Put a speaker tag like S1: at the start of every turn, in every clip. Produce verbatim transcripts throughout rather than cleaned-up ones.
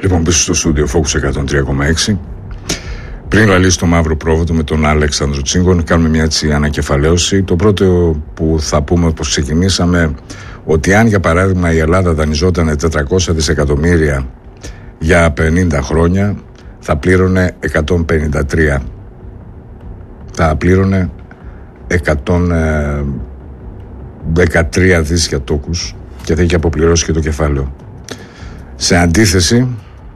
S1: Λοιπόν, πίσω στο στούντιο Focus εκατόν τρία κόμμα έξι. Πριν λαλήσει το μαύρο πρόβατο με τον Αλέξανδρο Τσίγκον, κάνουμε μια έτσι ανακεφαλαίωση. Το πρώτο που θα πούμε, όπως ξεκινήσαμε, ότι αν για παράδειγμα η Ελλάδα δανειζόταν τετρακόσια δισεκατομμύρια για πενήντα χρόνια, θα πλήρωνε εκατόν πενήντα τρία. Θα πλήρωνε εκατόν δεκατρία δις για τόκους και θα είχε αποπληρώσει και το κεφάλαιο. Σε αντίθεση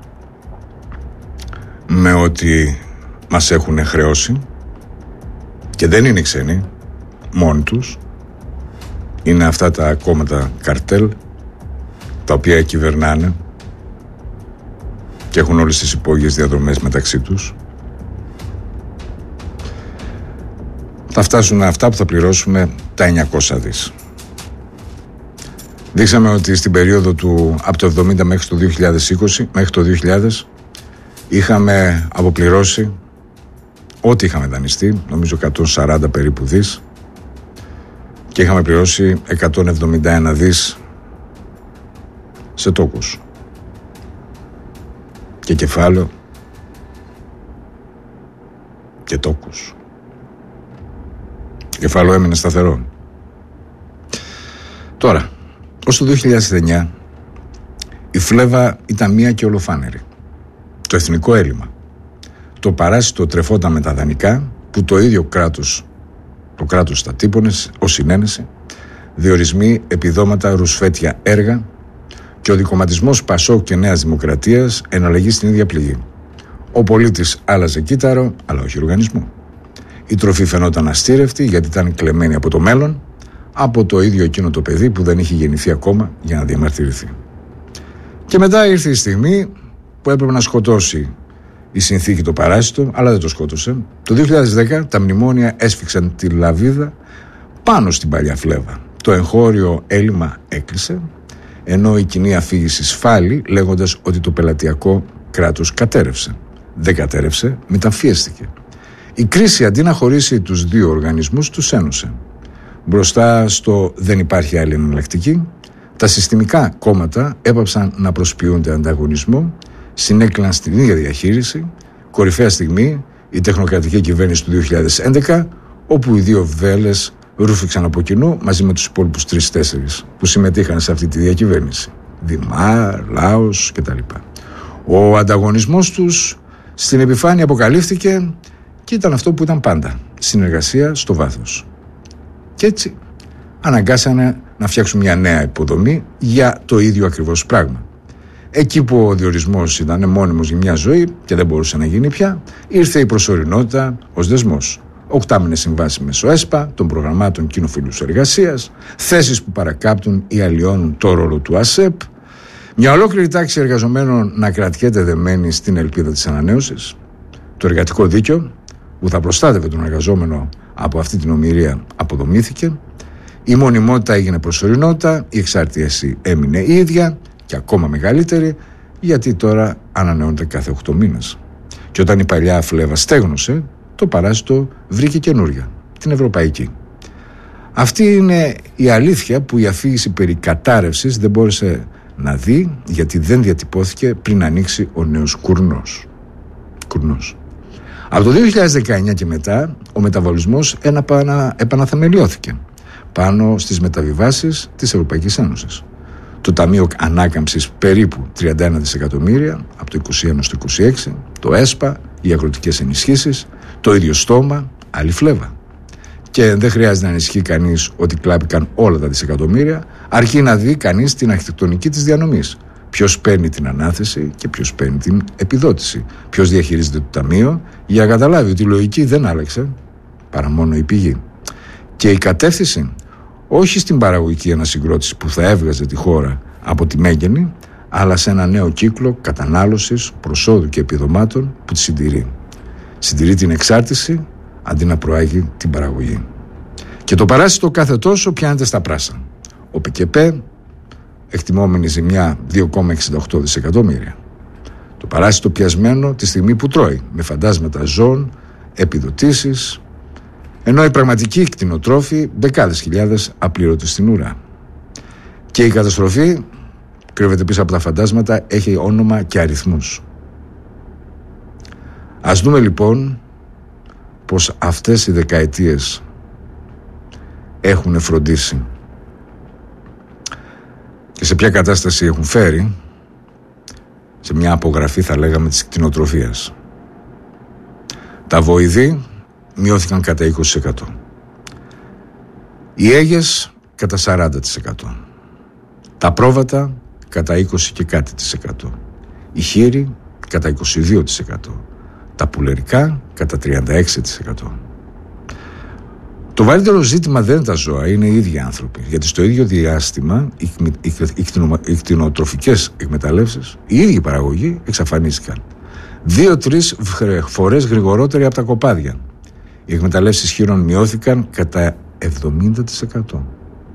S1: με ότι μας έχουν χρεώσει, και δεν είναι ξένοι μόνοι τους, είναι αυτά τα κόμματα καρτέλ τα οποία κυβερνάνε και έχουν όλες τις υπόγειες διαδρομές μεταξύ τους. Θα φτάσουν αυτά που θα πληρώσουμε τα εννιακόσια δις. Δείξαμε ότι στην περίοδο του από το εβδομήντα μέχρι το δύο χιλιάδες είκοσι, μέχρι το δύο χιλιάδες, είχαμε αποπληρώσει ό,τι είχαμε δανειστεί, νομίζω εκατόν σαράντα περίπου δις, και είχαμε πληρώσει εκατόν εβδομήντα ένα δις σε τόκους και κεφάλαιο και τόκους. Το κεφάλαιο έμεινε σταθερό. Τώρα, ως το δύο χιλιάδες εννιά η φλέβα ήταν μία και ολοφάνερη. Το εθνικό έλλειμμα. Το παράσιτο τρεφόταν με τα δανεικά που το ίδιο κράτος, το κράτος τα τύπωνε ως συνένεση, διορισμοί, επιδόματα, ρουσφέτια έργα, και ο δικομματισμός Πασόκ και Νέας Δημοκρατίας εναλλαγή στην ίδια πληγή. Ο πολίτης άλλαζε κύτταρο, αλλά όχι οργανισμό. Η τροφή φαινόταν αστήρευτη γιατί ήταν κλεμμένη από το μέλλον, από το ίδιο εκείνο το παιδί που δεν είχε γεννηθεί ακόμα για να διαμαρτυρηθεί. Και μετά ήρθε η στιγμή που έπρεπε να σκοτώσει η συνθήκη το παράσιτο, αλλά δεν το σκότωσε. Το δύο χιλιάδες δέκα τα μνημόνια έσφιξαν τη λαβίδα πάνω στην παλιά φλέβα. Το εγχώριο έλλειμμα έκλεισε, ενώ η κοινή αφήγηση σφάλει λέγοντας ότι το πελατειακό κράτος κατέρευσε. Δεν κατέρευσε, μεταμφιέστηκε. Η κρίση αντί να χωρίσει τους δύο οργανισμούς, τους ένωσε. Μπροστά στο δεν υπάρχει άλλη εναλλακτική, τα συστημικά κόμματα έπαψαν να προσποιούνται ανταγωνισμό, συνέκλειναν στην ίδια διαχείριση. Κορυφαία στιγμή η τεχνοκρατική κυβέρνηση του δύο χιλιάδες έντεκα, όπου οι δύο βέλες ρούφηξαν από κοινού μαζί με τους υπόλοιπους τρεις-τέσσερις που συμμετείχαν σε αυτή τη διακυβέρνηση. Δημάρ, Λάος κτλ. Ο ανταγωνισμός τους στην επιφάνεια αποκαλύφθηκε και ήταν αυτό που ήταν πάντα: συνεργασία στο βάθος. Και έτσι αναγκάσανε να φτιάξουν μια νέα υποδομή για το ίδιο ακριβώς πράγμα. Εκεί που ο διορισμός ήταν μόνιμος για μια ζωή και δεν μπορούσε να γίνει πια, ήρθε η προσωρινότητα ως δεσμός. Οκτάμινες συμβάσεις μέσω ΕΣΠΑ, των προγραμμάτων κοινοφιλούς εργασίας, θέσεις που παρακάπτουν ή αλλοιώνουν το ρόλο του ΑΣΕΠ, μια ολόκληρη τάξη εργαζομένων να κρατιέται δεμένη στην ελπίδα της ανανέωσης, το εργατικό δίκαιο που θα προστάτευε τον εργαζόμενο από αυτή την ομοιρία αποδομήθηκε, η μονιμότητα έγινε προσωρινότητα, η εξάρτηση έμεινε η ίδια και ακόμα μεγαλύτερη, γιατί τώρα ανανεώνεται κάθε οκτώ μήνες. Και όταν η παλιά φλέβα στέγνωσε, το παράσιτο βρήκε καινούρια, την ευρωπαϊκή. Αυτή είναι η αλήθεια που η αφήγηση περί κατάρρευσης δεν μπόρεσε να δει, γιατί δεν διατυπώθηκε πριν ανοίξει ο νέος κουρνός. Κουρνός. Από το δύο χιλιάδες δεκαεννιά και μετά ο μεταβολισμός επαναθεμελιώθηκε πάνω στις μεταβιβάσεις της Ευρωπαϊκής Ένωσης. Το Ταμείο Ανάκαμψης περίπου τριάντα ένα δισεκατομμύρια από το είκοσι ένα στο είκοσι έξι, το ΕΣΠΑ, οι αγροτικές ενισχύσεις, το ίδιο στόμα, άλλη φλέβα. Και δεν χρειάζεται να ανησυχεί κανείς ότι κλάπηκαν όλα τα δισεκατομμύρια, αρκεί να δει κανείς την αρχιτεκτονική της διανομής. Ποιος παίρνει την ανάθεση και ποιος παίρνει την επιδότηση. Ποιος διαχειρίζεται το ταμείο, για να καταλάβει ότι η λογική δεν άλλαξε, παρά μόνο η πηγή. Και η κατεύθυνση, όχι στην παραγωγική ανασυγκρότηση που θα έβγαζε τη χώρα από τη μέγενη, αλλά σε ένα νέο κύκλο κατανάλωσης, προσόδου και επιδομάτων που τη συντηρεί. Συντηρεί την εξάρτηση αντί να προάγει την παραγωγή. Και το παράσιτο κάθε τόσο πιάνεται στα πράσα. Ο ΠΚΠ, εκτιμόμενη ζημιά δύο κόμμα εξήντα οκτώ δισεκατομμύρια. Το παράσιτο πιασμένο τη στιγμή που τρώει, με φαντάσματα ζώων, επιδοτήσεις, ενώ οι πραγματικοί κτηνοτρόφοι δεκάδες χιλιάδες απλήρωτοι στην ουρά. Και η καταστροφή κρύβεται πίσω από τα φαντάσματα έχει όνομα και αριθμούς. Ας δούμε λοιπόν πως αυτές οι δεκαετίες έχουν φροντίσει και σε ποια κατάσταση έχουν φέρει, σε μια απογραφή θα λέγαμε της κτηνοτροφίας. Τα βοηδή μειώθηκαν κατά είκοσι τοις εκατό. Οι αίγες κατά σαράντα τοις εκατό. Τα πρόβατα κατά είκοσι και κάτι τοις εκατό. Οι χείροι κατά είκοσι δύο τοις εκατό. Τα πουλερικά κατά τριάντα έξι τοις εκατό. Το βαρύτερο ζήτημα δεν είναι τα ζώα, είναι οι ίδιοι άνθρωποι. Γιατί στο ίδιο διάστημα οι, οι, οι, οι κτηνοτροφικές εκμεταλλεύσεις, οι ίδιοι παραγωγοί εξαφανίστηκαν. Δύο-τρεις φορές γρηγορότεροι από τα κοπάδια. Οι εκμεταλλεύσεις χείρων μειώθηκαν κατά εβδομήντα τοις εκατό.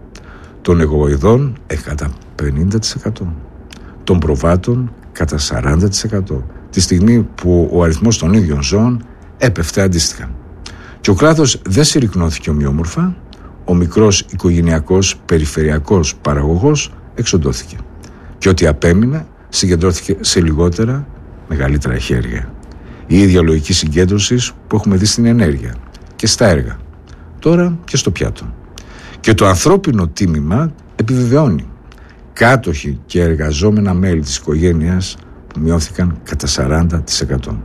S1: Των εγωοειδών κατά πενήντα τοις εκατό. Των προβάτων κατά σαράντα τοις εκατό. Τη στιγμή που ο αριθμός των ίδιων ζώων έπεφτε αντίστοιχα. Και ο κλάδος δεν συρρικνώθηκε ομοιόμορφα, ο μικρός οικογενειακός περιφερειακός παραγωγός εξοντώθηκε. Και ό,τι απέμεινε συγκεντρώθηκε σε λιγότερα, μεγαλύτερα χέρια. Η ίδια λογική συγκέντρωσης που έχουμε δει στην ενέργεια και στα έργα, τώρα και στο πιάτο. Και το ανθρώπινο τίμημα επιβεβαιώνει. Κάτοχοι και εργαζόμενα μέλη της οικογένειας που μειώθηκαν κατά σαράντα τοις εκατό.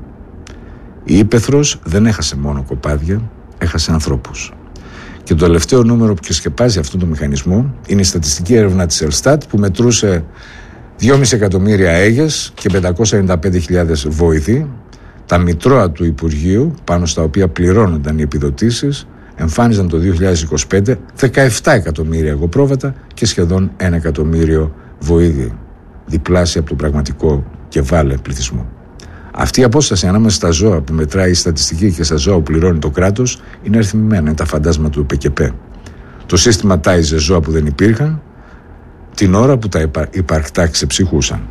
S1: Η ύπαιθρος δεν έχασε μόνο κοπάδια, έχασε ανθρώπους. Και το τελευταίο νούμερο που σκεπάζει αυτόν τον μηχανισμό είναι η στατιστική έρευνα της Ελστάτ που μετρούσε δυόμισι εκατομμύρια αίγες και πεντακόσιες ενενήντα πέντε χιλιάδες βοηθοί, τα μητρώα του Υπουργείου πάνω στα οποία πληρώνονταν οι επιδοτήσεις, εμφάνιζαν το δύο χιλιάδες είκοσι πέντε δεκαεπτά εκατομμύρια εγωπρόβατα και σχεδόν ένα εκατομμύριο βοήθη, διπλάσια από τον πραγματικό και βάλε πληθυσμό. Αυτή η απόσταση ανάμεσα στα ζώα που μετράει η στατιστική και στα ζώα που πληρώνει το κράτος είναι αριθμημένα, είναι τα φαντάσματα του ΠΚΠ. Το σύστημα τάιζε ζώα που δεν υπήρχαν την ώρα που τα υπα... υπαρκτά ξεψυχούσαν.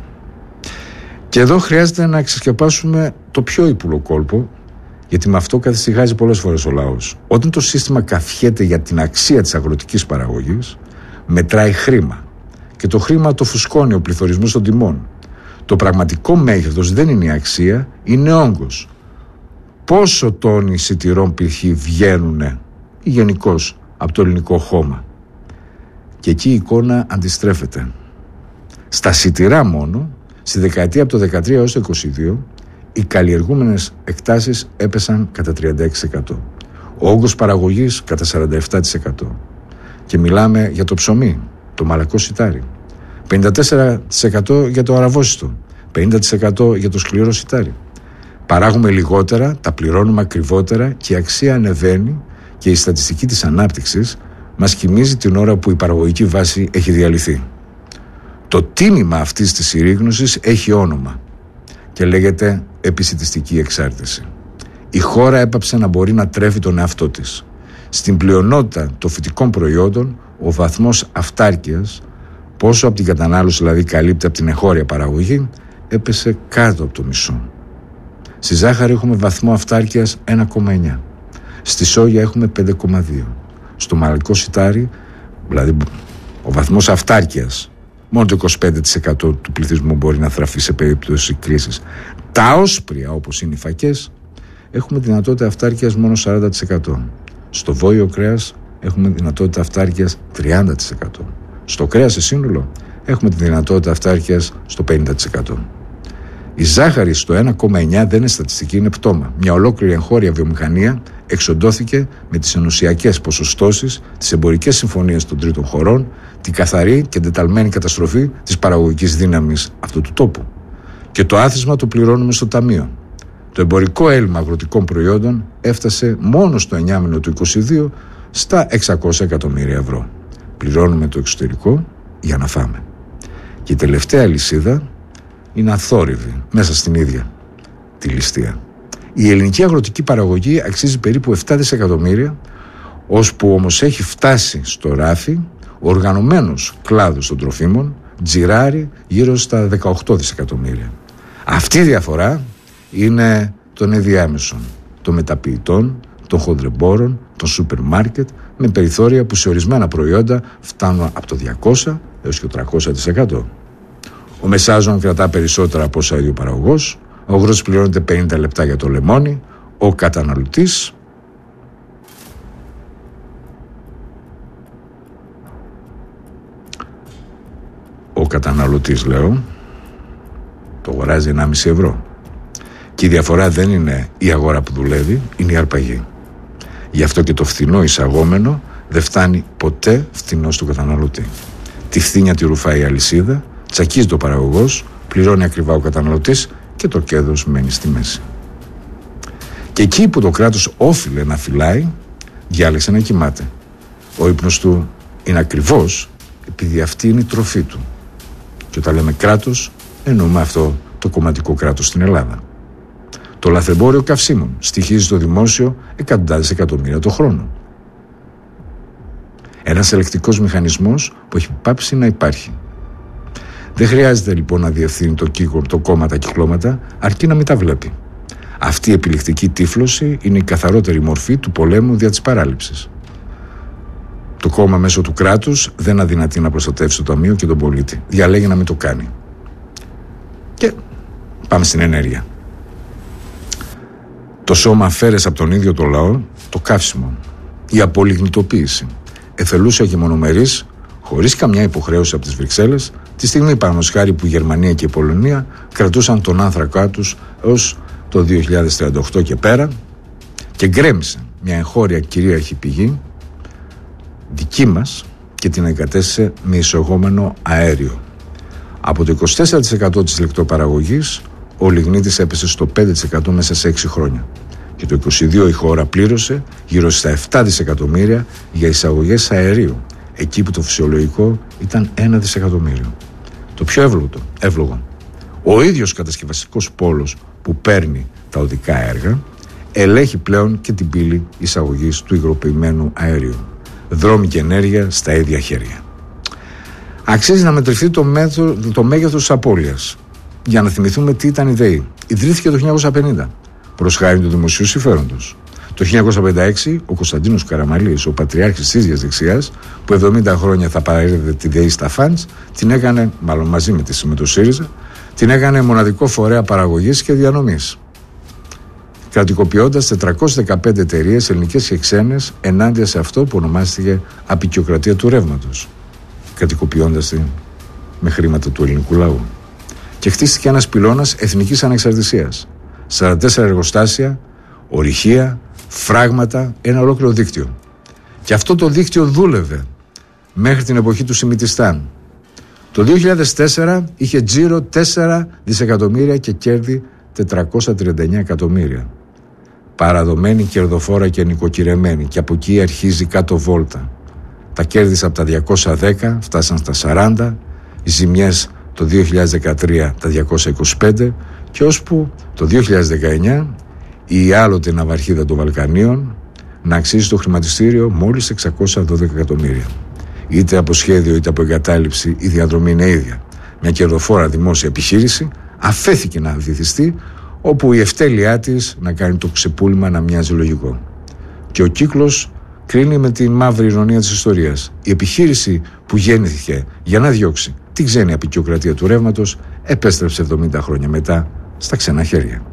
S1: Και εδώ χρειάζεται να ξεσκεπάσουμε το πιο ύπουλο κόλπο, γιατί με αυτό καθησυχάζει πολλές φορές ο λαός. Όταν το σύστημα καφιέται για την αξία της αγροτικής παραγωγής, μετράει χρήμα. Και το χρήμα το φουσκώνει ο πληθωρισμός των τιμών. Το πραγματικό μέγεθος δεν είναι η αξία, είναι όγκος. Πόσο τόνοι σιτηρών π.χ. βγαίνουν ή γενικώς από το ελληνικό χώμα. Και εκεί η εικόνα αντιστρέφεται. Στα σιτηρά μόνο, στη δεκαετία από το δεκατρία έως το είκοσι δύο, οι καλλιεργούμενες εκτάσεις έπεσαν κατά τριάντα έξι τοις εκατό. Ο όγκος παραγωγής κατά σαράντα επτά τοις εκατό. Και μιλάμε για το ψωμί, το μαλακό σιτάρι. πενήντα τέσσερα τοις εκατό για το αραβόσιτο, πενήντα τοις εκατό για το σκληρό σιτάρι. Παράγουμε λιγότερα, τα πληρώνουμε ακριβότερα και η αξία ανεβαίνει και η στατιστική της ανάπτυξης μας κοιμίζει την ώρα που η παραγωγική βάση έχει διαλυθεί. Το τίμημα αυτής της συρρήγνωσης έχει όνομα και λέγεται επισιτιστική εξάρτηση. Η χώρα έπαψε να μπορεί να τρέφει τον εαυτό της. Στην πλειονότητα των φυτικών προϊόντων, ο βαθμός αυτάρκειας, πόσο από την κατανάλωση δηλαδή καλύπτει από την εγχώρια παραγωγή, έπεσε κάτω από το μισό. Στη ζάχαρη έχουμε βαθμό αυτάρκειας ένα κόμμα εννιά. Στη σόγια έχουμε πέντε κόμμα δύο. Στο μαλακό σιτάρι, δηλαδή ο βαθμός αυτάρκειας, μόνο το είκοσι πέντε τοις εκατό του πληθυσμού μπορεί να θραφεί σε περίπτωση κρίσης. Τα όσπρια, όπως είναι οι φακές, έχουμε δυνατότητα αυτάρκειας μόνο σαράντα τοις εκατό. Στο βόηο κρέας έχουμε δυνατότητα αυτάρκειας τριάντα τοις εκατό. Στο κρέας σε σύνολο έχουμε τη δυνατότητα αυτάρκειας στο πενήντα τοις εκατό. Η ζάχαρη στο ένα κόμμα εννιά δεν είναι στατιστική, είναι πτώμα. Μια ολόκληρη εγχώρια βιομηχανία εξοντώθηκε με τις ενωσιακές ποσοστώσεις, τις εμπορικές συμφωνίες των τρίτων χωρών, την καθαρή και εντεταλμένη καταστροφή της παραγωγικής δύναμης αυτού του τόπου. Και το άθροισμα το πληρώνουμε στο ταμείο. Το εμπορικό έλλειμμα αγροτικών προϊόντων έφτασε μόνο στο εννιάμηνο του είκοσι δύο στα εξακόσια εκατομμύρια ευρώ. Πληρώνουμε το εξωτερικό για να φάμε. Και η τελευταία λυσίδα είναι αθόρυβη μέσα στην ίδια τη ληστεία. Η ελληνική αγροτική παραγωγή αξίζει περίπου επτά δισεκατομμύρια, ώσπου όμως έχει φτάσει στο ράφι ο οργανωμένος κλάδος των τροφίμων τζιράρει γύρω στα δεκαοκτώ δισεκατομμύρια. Αυτή η διαφορά είναι των ενδιάμεσων, των μεταποιητών, των χοντρεμπόρων, των σούπερ μάρκετ, με περιθώρια που σε ορισμένα προϊόντα φτάνουν από το διακόσια έως και το τριακόσια τοις εκατό. Ο μεσάζων κρατά περισσότερα από όσα ο ίδιο παραγωγός. Ο αγρότης πληρώνεται πενήντα λεπτά για το λεμόνι. Ο καταναλωτής ο καταναλωτής λέω το αγοράζει ενάμιση ευρώ. Και η διαφορά δεν είναι η αγορά που δουλεύει, είναι η αρπαγή. Γι' αυτό και το φθηνό εισαγόμενο δεν φτάνει ποτέ φθηνό στον καταναλωτή. Τη φθήνια τη ρουφάει η αλυσίδα, τσακίζει το παραγωγός, πληρώνει ακριβά ο καταναλωτής και το κέρδος μένει στη μέση. Και εκεί που το κράτος όφιλε να φυλάει, διάλεξε να κοιμάται. Ο ύπνος του είναι ακριβώς επειδή αυτή είναι η τροφή του. Και όταν λέμε κράτος, εννοούμε αυτό το κομματικό κράτος στην Ελλάδα. Το λαθρεμπόριο καυσίμων στοιχίζει στο δημόσιο εκατοντάδες εκατομμύρια το χρόνο. Ένας ελεκτικός μηχανισμός που έχει πάψει να υπάρχει. Δεν χρειάζεται λοιπόν να διευθύνει το, κύκο, το κόμμα τα κυκλώματα, αρκεί να μην τα βλέπει. Αυτή η επιλεκτική τύφλωση είναι η καθαρότερη μορφή του πολέμου δια της παράληψης. Το κόμμα μέσω του κράτους δεν αδυνατεί να προστατεύσει το ταμείο και τον πολίτη. Διαλέγει να μην το κάνει. Και πάμε στην ενέργεια. Το σώμα αφαίρεσε από τον ίδιο το λαό το καύσιμο, η απολιγνητοποίηση, εθελούσια και μονομερής, χωρίς καμιά υποχρέωση από τις Βρυξέλλες, τη στιγμή παραδείγματος χάρη που η Γερμανία και η Πολωνία κρατούσαν τον άνθρακά τους έως το δύο χιλιάδες τριάντα οκτώ και πέρα και γκρέμισε μια εγχώρια κυρίαρχη πηγή δική μας και την εγκατέστησε με εισαγόμενο αέριο. Από το είκοσι τέσσερα τοις εκατό της ηλεκτροπαραγωγής ο λιγνίτης έπεσε στο πέντε τοις εκατό μέσα σε έξι χρόνια. Και το είκοσι δύο η χώρα πλήρωσε γύρω στα επτά δισεκατομμύρια για εισαγωγές αερίου, εκεί που το φυσιολογικό ήταν ένα δισεκατομμύριο. Το πιο εύλογο, εύλογο. Ο ίδιος κατασκευαστικός πόλος που παίρνει τα οδικά έργα ελέγχει πλέον και την πύλη εισαγωγής του υγροποιημένου αερίου. Δρόμοι και ενέργεια στα ίδια χέρια. Αξίζει να μετρηθεί το, μέτρο, το μέγεθος της απώλειας. Για να θυμηθούμε τι ήταν η ΔΕΗ. Ιδρύθηκε το χίλια εννιακόσια πενήντα προς χάρη του δημοσίου συμφέροντος. Το χίλια εννιακόσια πενήντα έξι ο Κωνσταντίνος Καραμαλής, ο πατριάρχης της ίδιας δεξιάς, που εβδομήντα χρόνια θα παραδίδεται τη ΔΕΗ στα φαντς, την έκανε, μάλλον μαζί με τη συμμετοχή ΣΥΡΙΖΑ, την έκανε μοναδικό φορέα παραγωγής και διανομής. Κρατικοποιώντας τετρακόσιες δεκαπέντε εταιρείες ελληνικές και ξένες ενάντια σε αυτό που ονομάστηκε απεικιοκρατία του ρεύματος. Κρατικοποιώντας την με χρήματα του ελληνικού λαού. Και χτίστηκε ένας πυλώνας εθνικής ανεξαρτησίας. σαράντα τέσσερα εργοστάσια, ορυχεία, φράγματα, ένα ολόκληρο δίκτυο. Και αυτό το δίκτυο δούλευε μέχρι την εποχή του Σιμιτιστάν. Το δύο χιλιάδες τέσσερα είχε τζίρο τέσσερα δισεκατομμύρια και κέρδη τετρακόσια τριάντα εννέα εκατομμύρια. Παραδομένη, κερδοφόρα και νοικοκυρεμένη. Και από εκεί αρχίζει κάτω βόλτα. Τα κέρδη από τα διακόσια δέκα φτάσαν στα σαράντα, οι ζημιές το δύο χιλιάδες δεκατρία τα διακόσια είκοσι πέντε και ώσπου το δύο χιλιάδες δεκαεννιά η άλλοτε ναυαρχίδα των Βαλκανίων να αξίζει το χρηματιστήριο μόλις εξακόσια δώδεκα εκατομμύρια. Είτε από σχέδιο είτε από εγκατάλειψη η διαδρομή είναι ίδια. Μια κερδοφόρα δημόσια επιχείρηση αφέθηκε να βυθιστεί, όπου η ευτέλειά της να κάνει το ξεπούλημα να μοιάζει λογικό. Και ο κύκλος κρίνει με τη μαύρη ηρωνία της ιστορίας. Η επιχείρηση που γέννηθηκε για να διώξει την ξένη απεικιοκρατία του ρεύματος επέστρεψε εβδομήντα χρόνια μετά στα ξένα χέρια.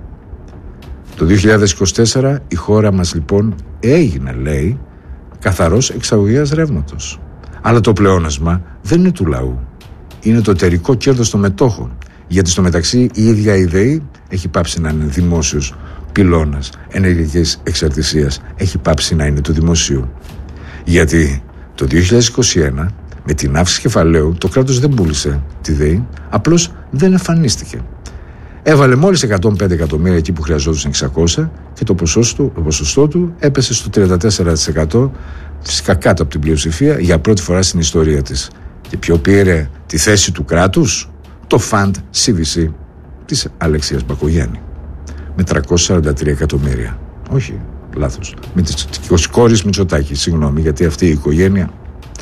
S1: Το δύο χιλιάδες είκοσι τέσσερα η χώρα μας λοιπόν έγινε, λέει, καθαρός εξαγωγέας ρεύματος. Αλλά το πλεόνασμα δεν είναι του λαού. Είναι το εταιρικό κέρδος των μετόχων. Γιατί στο μεταξύ η ίδια η ΔΕΗ έχει πάψει να είναι δημόσιος πυλώνας ενεργειακής εξαρτησίας. Έχει πάψει να είναι του δημοσίου. Γιατί το δύο χιλιάδες είκοσι ένα με την αύξηση κεφαλαίου το κράτος δεν πούλησε τη ΔΕΗ, απλώς δεν εμφανίστηκε. Έβαλε μόλις εκατόν πέντε εκατομμύρια εκεί που χρειαζόντουσαν εξακόσια και το ποσοστό, το ποσοστό του έπεσε στο τριάντα τέσσερα τοις εκατό, φυσικά κάτω από την πλειοψηφία, για πρώτη φορά στην ιστορία της. Και ποιο πήρε τη θέση του κράτους? Το φαντ σι βι σι της Αλεξίας Μπακογιάννη με τριακόσια σαράντα τρία εκατομμύρια. Όχι, λάθος. Με τις κόρης Μητσοτάκη, συγγνώμη, γιατί αυτή η οικογένεια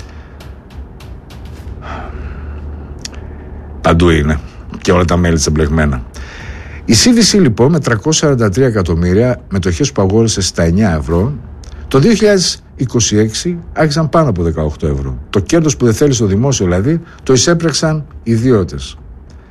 S1: παντού είναι και όλα τα μέλη της εμπλεγμένα. Η σι βι σι λοιπόν με τριακόσια σαράντα τρία εκατομμύρια μετοχές που αγόρισε στα εννιά ευρώ, το δύο χιλιάδες είκοσι έξι άρχισαν πάνω από δεκαοκτώ ευρώ. Το κέρδος που δεν θέλει στο δημόσιο δηλαδή το εισέπραξαν ιδιώτες.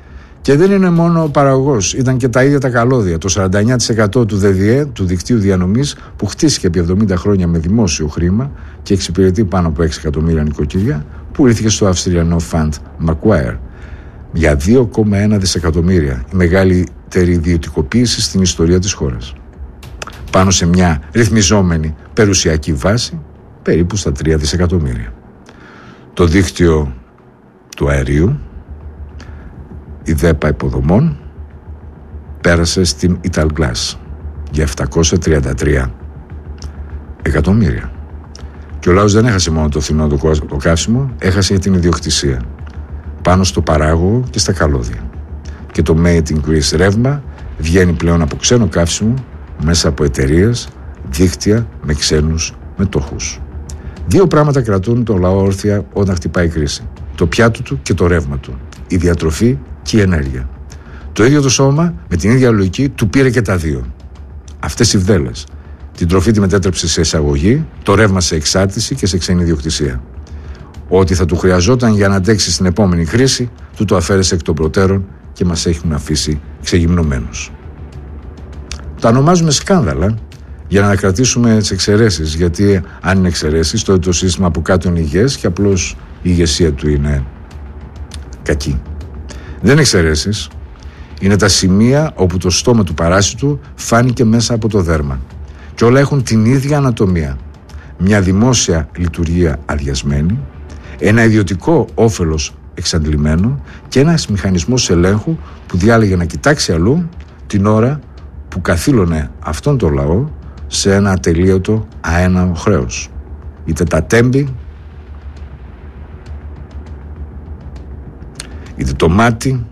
S1: Και δεν είναι μόνο ο παραγωγός, ήταν και τα ίδια τα καλώδια. Το σαράντα εννέα τοις εκατό του ΔΔΕ, του δικτύου διανομής, που χτίστηκε επί εβδομήντα χρόνια με δημόσιο χρήμα και εξυπηρετεί πάνω από έξι εκατομμύρια νοικοκυριά, που ήρθε στο αυστριανό Fund Macquarie για δύο κόμμα ένα δισεκατομμύρια, η μεγαλύτερη ιδιωτικοποίηση στην ιστορία της χώρας. Πάνω σε μια ρυθμιζόμενη περιουσιακή βάση, περίπου στα τρία δισεκατομμύρια. Το δίκτυο του αερίου, η ΔΕΠΑ υποδομών, πέρασε στην Italgas για επτακόσια τριάντα τρία εκατομμύρια. Και ο λαός δεν έχασε μόνο το φθηνό το καύσιμο, έχασε και την ιδιοκτησία πάνω στο παράγωγο και στα καλώδια. Και το Made in Greece ρεύμα βγαίνει πλέον από ξένο καύσιμο μέσα από εταιρείες, δίκτυα με ξένους μετόχους. Δύο πράγματα κρατούν τον λαό όρθια όταν χτυπάει η κρίση: το πιάτο του και το ρεύμα του, η διατροφή και η ενέργεια. Το ίδιο το σώμα, με την ίδια λογική, του πήρε και τα δύο. Αυτές οι βδέλες. Την τροφή τη μετέτρεψε σε εισαγωγή, το ρεύμα σε εξάρτηση και σε ξένη ιδιοκτησία. Ό,τι θα του χρειαζόταν για να αντέξει στην επόμενη κρίση, του το αφαίρεσε εκ των προτέρων και μας έχουν αφήσει ξεγυμνωμένους. Τα ονομάζουμε σκάνδαλα για να κρατήσουμε τις εξαιρέσεις, γιατί αν είναι εξαιρέσεις, τότε το σύστημα από κάτω είναι υγιές και απλώς η ηγεσία του είναι κακή. Δεν είναι εξαιρέσεις, είναι τα σημεία όπου το στόμα του παράσιτου φάνηκε μέσα από το δέρμα και όλα έχουν την ίδια ανατομία. Μια δημόσια λειτουργία αδειασμένη, ένα ιδιωτικό όφελος εξαντλημένο και ένας μηχανισμός ελέγχου που διάλεγε να κοιτάξει αλλού την ώρα που καθήλωνε αυτόν τον λαό σε ένα ατελείωτο αέναο χρέος. Είτε τα τέμπη, είτε το μάτι,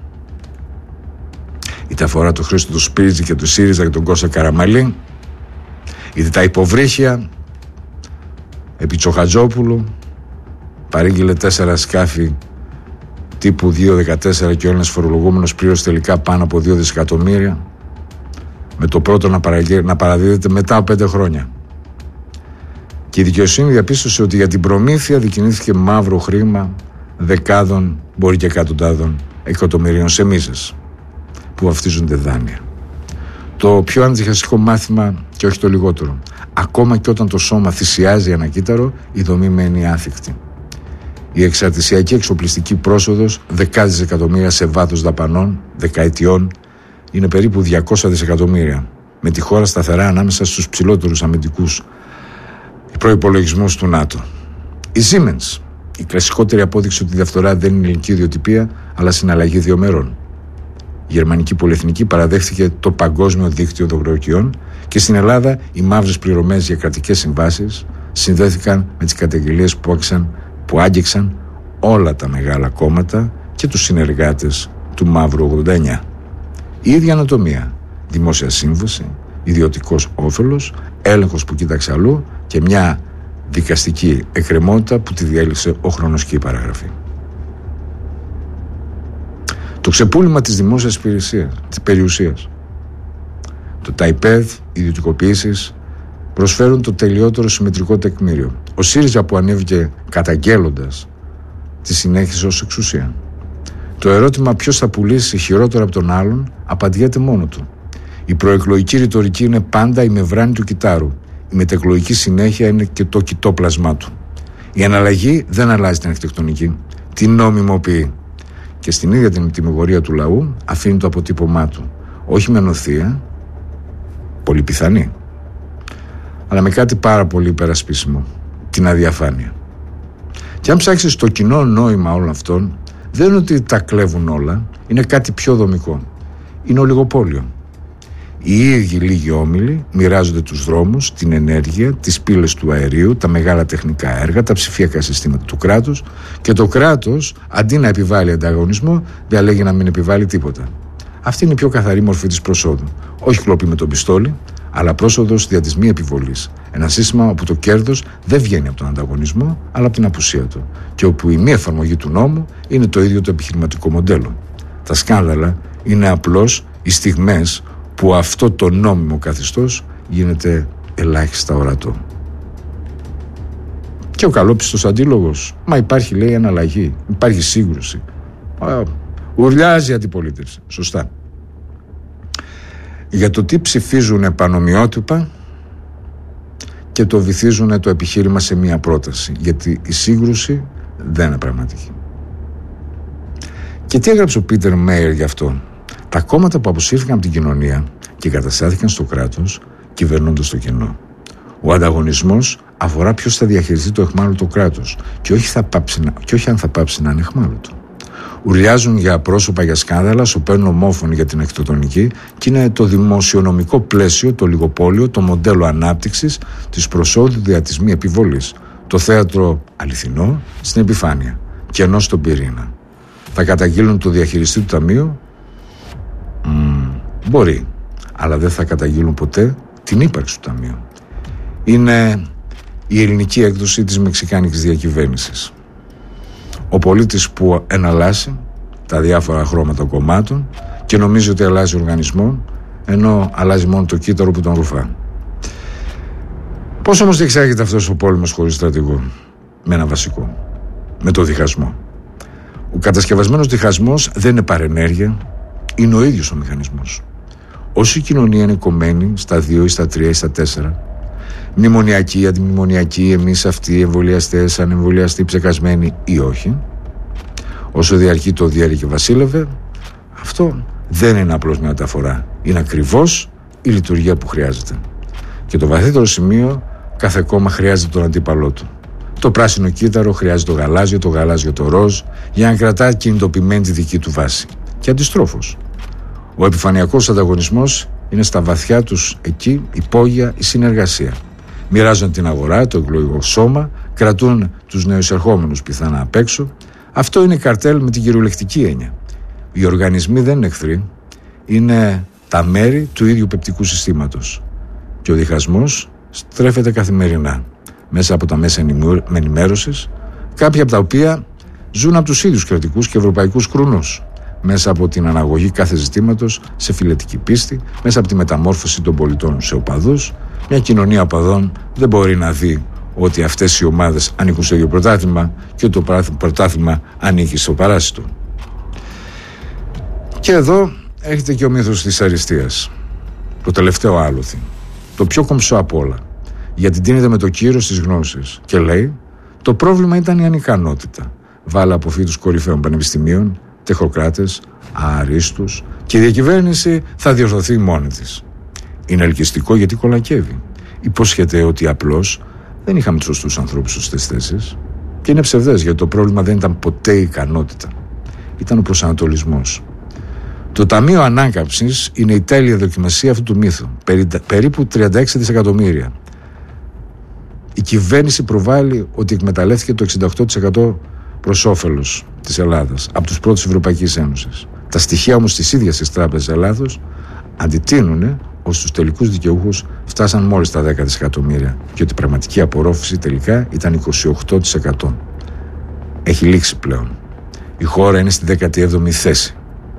S1: είτε αφορά το Χρήστο του Σπίριτζη και του ΣΥΡΙΖΑ και τον Κώστα Καραμαλή, είτε τα υποβρύχια επί Τσοχατζόπουλου, παρήγγειλε τέσσερα σκάφη τύπου δύο δεκατέσσερα και ο Έλληνας φορολογούμενος πλήρωσε τελικά πάνω από δύο δισεκατομμύρια, με το πρώτο να, παραγε... να παραδίδεται μετά από πέντε χρόνια. Και η δικαιοσύνη διαπίστωσε ότι για την προμήθεια δικινήθηκε μαύρο χρήμα δεκάδων, μπορεί και εκατοντάδων εκατομμυρίων σε μίζες που βαφτίζονται δάνεια. Το πιο αντιχαστικό μάθημα, και όχι το λιγότερο: ακόμα και όταν το σώμα θυσιάζει ένα κύτταρο, η δομή μένει άθικτη. Η εξαρτησιακή εξοπλιστική πρόσοδος δεκάδες δισεκατομμύρια σε βάθος δαπανών δεκαετιών είναι περίπου διακόσια δισεκατομμύρια, με τη χώρα σταθερά ανάμεσα στους ψηλότερους αμυντικούς προϋπολογισμούς του ΝΑΤΟ. Η Siemens, η κλασικότερη απόδειξη ότι η διαφθορά δεν είναι ελληνική ιδιοτυπία, αλλά συναλλαγή δύο μερών. Η γερμανική πολυεθνική παραδέχθηκε το παγκόσμιο δίκτυο δωρεοκιών και στην Ελλάδα οι μαύρες πληρωμές για κρατικές συμβάσεις συνδέθηκαν με τις καταγγελίες που, που άγγιξαν όλα τα μεγάλα κόμματα και τους συνεργάτες του Μαύρου ογδόντα εννιά. Η ίδια ανατομία: δημόσια σύμβαση, ιδιωτικός όφελος, έλεγχος που κοίταξε αλλού και μια δικαστική εκκρεμότητα που τη διέλυσε ο χρόνος και η παραγραφή. Το ξεπούλημα της δημόσιας της περιουσίας, το ΤΑΙΠΕΔ, οι ιδιωτικοποιήσεις προσφέρουν το τελειότερο συμμετρικό τεκμήριο. Ο ΣΥΡΙΖΑ που ανέβηκε καταγγέλλοντας τη συνέχισε ως εξουσία. Το ερώτημα ποιος θα πουλήσει χειρότερο από τον άλλον απαντιέται μόνο του. Η προεκλογική ρητορική είναι πάντα η μεμβράνη του κυτάρου. Η μετεκλογική συνέχεια είναι και το κοιτόπλασμά του. Η αναλλαγή δεν αλλάζει την αρχιτεκτονική, την νομιμοποιεί. Και στην ίδια την τιμωρία του λαού αφήνει το αποτύπωμά του. Όχι με νοθεία, πολύ πιθανή, αλλά με κάτι πάρα πολύ υπερασπίσιμο: την αδιαφάνεια. Και αν ψάξεις το κοινό νόημα όλων αυτών, δεν είναι ότι τα κλέβουν όλα, είναι κάτι πιο δομικό. Είναι ολιγοπόλιο. Οι ίδιοι λίγοι όμιλοι μοιράζονται τους δρόμους, την ενέργεια, τις πύλες του αερίου, τα μεγάλα τεχνικά έργα, τα ψηφιακά συστήματα του κράτους, και το κράτος, αντί να επιβάλλει ανταγωνισμό, διαλέγει να μην επιβάλλει τίποτα. Αυτή είναι η πιο καθαρή μορφή της προσόδου. Όχι κλοπή με τον πιστόλι, αλλά πρόσοδος δια της μη επιβολής. Ένα σύστημα όπου το κέρδος δεν βγαίνει από τον ανταγωνισμό, αλλά από την απουσία του. Και όπου η μη εφαρμογή του νόμου είναι το ίδιο το επιχειρηματικό μοντέλο. Τα σκάνδαλα είναι απλώς οι στιγμές που αυτό το νόμιμο καθεστώς γίνεται ελάχιστα ορατό. Και ο καλόπιστος αντίλογος: μα υπάρχει, λέει, αναλλαγή, υπάρχει σύγκρουση. Ουρλιάζει η αντιπολίτευση. Σωστά. Για το τι ψηφίζουν πανομοιότυπα και το βυθίζουν το επιχείρημα σε μία πρόταση. Γιατί η σύγκρουση δεν είναι πραγματική. Και τι έγραψε ο Πίτερ Μέιερ γι' αυτό? Τα κόμματα που αποσύρθηκαν από την κοινωνία και καταστάθηκαν στο κράτος, κυβερνώντας το κοινό. Ο ανταγωνισμός αφορά ποιος θα διαχειριστεί το αιχμάλωτο κράτος και όχι, θα πάψει να, και όχι αν θα πάψει να είναι αιχμάλωτο. Ουρλιάζουν για πρόσωπα, για σκάνδαλα, σωπαίνουν ομόφωνοι για την αρχιτεκτονική και είναι το δημοσιονομικό πλαίσιο, το λιγοπόλιο, το μοντέλο ανάπτυξης της προσόδου δια της μη επιβολής. Το θέατρο αληθινό στην επιφάνεια, κενό στον πυρήνα. Θα καταγγείλουν το διαχειριστή του ταμείου? Mm, μπορεί, αλλά δεν θα καταγγείλουν ποτέ την ύπαρξη του ταμείου. Είναι η ελληνική έκδοση της μεξικάνικης διακυβέρνησης. Ο πολίτης που εναλλάσσει τα διάφορα χρώματα κομμάτων και νομίζει ότι αλλάζει οργανισμό, ενώ αλλάζει μόνο το κύτταρο που τον ρουφά. Πώς όμως διεξάγεται αυτός ο πόλεμος χωρίς στρατηγό? Με ένα βασικό, με το διχασμό. Ο κατασκευασμένος διχασμός δεν είναι παρενέργεια, είναι ο ίδιος ο μηχανισμός. Όσο η κοινωνία είναι κομμένη στα δύο ή στα τρία ή στα τέσσερα, μνημονιακοί, αντιμνημονιακοί, εμείς αυτοί, εμβολιαστές, ανεμβολιαστοί, ψεκασμένοι ή όχι, όσο διαρκεί το διέρη και βασίλευε, αυτό δεν είναι απλώς μια μεταφορά. Είναι ακριβώς η λειτουργία που χρειάζεται. Και το βαθύτερο σημείο, κάθε κόμμα χρειάζεται τον αντίπαλό του. Το πράσινο κύτταρο χρειάζεται το γαλάζιο, το γαλάζιο το ροζ, για να κρατά κινητοποιημένη τη δική του βάση. Και αντιστρόφως. Ο επιφανειακός ανταγωνισμός είναι στα βαθιά τους εκεί υπόγεια η συνεργασία. Μοιράζουν την αγορά, το εκλογικό σώμα, κρατούν τους νεοεισερχόμενους πιθανά απ' έξω. Αυτό είναι καρτέλ με την κυριολεκτική έννοια. Οι οργανισμοί δεν είναι εχθροί, είναι τα μέρη του ίδιου πεπτικού συστήματος. Και ο διχασμός στρέφεται καθημερινά μέσα από τα μέσα ενημέρωσης, κάποια από τα οποία ζουν από τους ίδιους κρατικούς και ευρωπαϊκούς κρουνούς. Μέσα από την αναγωγή κάθε ζητήματος σε φιλετική πίστη, μέσα από τη μεταμόρφωση των πολιτών σε οπαδούς. Μια κοινωνία οπαδών δεν μπορεί να δει ότι αυτές οι ομάδες ανήκουν στο ίδιο πρωτάθλημα και το πρωτάθλημα ανήκει στο παράσιτο. Και εδώ έχετε και ο μύθος της αριστείας. Το τελευταίο άλοθη. Το πιο κομψό απ' όλα. Γιατί τίνεται με το κύρος της γνώσης. Και λέει, το πρόβλημα ήταν η ανικανότητα. Βάλα αποφύτους κορυφαίων πανεπιστημίων, τεχνοκράτες, ααρίστους, και η διακυβέρνηση θα διορθωθεί μόνη της. Είναι ελκυστικό γιατί κολακεύει. Υπόσχεται ότι απλώς δεν είχαμε τους σωστούς ανθρώπους στις σωστές θέσεις. Και είναι ψευδές, γιατί το πρόβλημα δεν ήταν ποτέ η ικανότητα. Ήταν ο προσανατολισμός. Το Ταμείο Ανάκαμψης είναι η τέλεια δοκιμασία αυτού του μύθου. Περίπου τριάντα έξι δισεκατομμύρια. Η κυβέρνηση προβάλλει ότι εκμεταλλεύτηκε το εξήντα οκτώ τοις εκατό προς όφελος της Ελλάδας από τους πρώτους Ευρωπαϊκής Ένωσης. Τα στοιχεία όμως της ίδιας της Τράπεζας Ελλάδος αντιτείνουν ότι στους τελικούς δικαιούχους φτάσαν μόλις τα δέκα δισεκατομμύρια και ότι η πραγματική απορρόφηση τελικά ήταν είκοσι οκτώ τοις εκατό. Έχει λήξει πλέον. Η χώρα είναι στη δέκατη έβδομη θέση.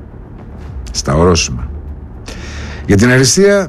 S1: Στα ορόσημα. Για την αριστεία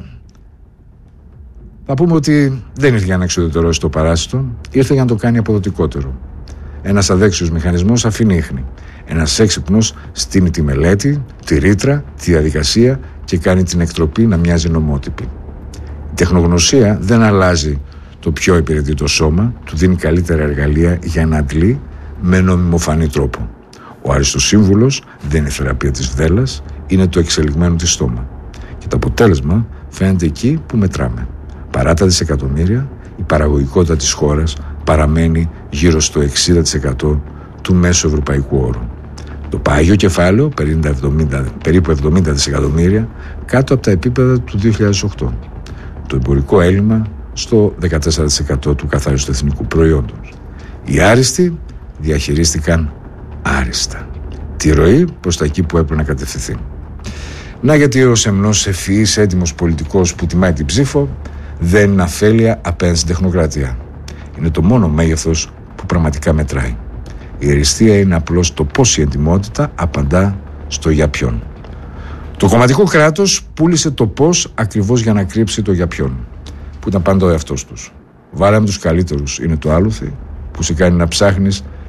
S1: θα πούμε ότι δεν ήρθε για να εξουδετερώσει το παράσιτο, ήρθε για να το κάνει αποδοτικότερο. Ένας αδέξιος μηχανισμός αφήνει ίχνη. Ένας έξυπνος στείνει τη μελέτη, τη ρήτρα, τη διαδικασία και κάνει την εκτροπή να μοιάζει νομότυπη. Η τεχνογνωσία δεν αλλάζει το πιο υπηρετεί το σώμα, του δίνει καλύτερα εργαλεία για να αντλεί με νομιμοφανή τρόπο. Ο αριστοσύμβουλος δεν είναι η θεραπεία της βδέλας, είναι το εξελιγμένο της στόμα. Και το αποτέλεσμα φαίνεται εκεί που μετράμε. Παρά τα δισεκατομμύρια, η παραγωγικότητα της χώρας παραμένει γύρω στο εξήντα τοις εκατό του μέσου ευρωπαϊκού όρου. Το πάγιο κεφάλαιο, περίπου εβδομήντα δισεκατομμύρια, κάτω από τα επίπεδα του δύο χιλιάδες οκτώ. Το εμπορικό έλλειμμα στο δεκατέσσερα τοις εκατό του καθάριστου εθνικού προϊόντος. Οι άριστοι διαχειρίστηκαν άριστα τη ροή προς τα εκεί που έπρεπε να κατευθυνθεί. Να γιατί ο σεμνός ευφυής έτοιμος πολιτικός που τιμάει την ψήφο δεν είναι αφέλεια απέναντι στην τεχνοκρατία. Είναι το μόνο μέγεθος που πραγματικά μετράει. Η αριστεία είναι απλώς το πώς η εντιμότητα απαντά στο για ποιον. Το κομματικό κράτος πούλησε το πώς ακριβώς για να κρύψει το για ποιον, που ήταν πάντα ο εαυτός τους. Βάλαμε τους καλύτερους, είναι το άλοθη που σε κάνει να ψάχνεις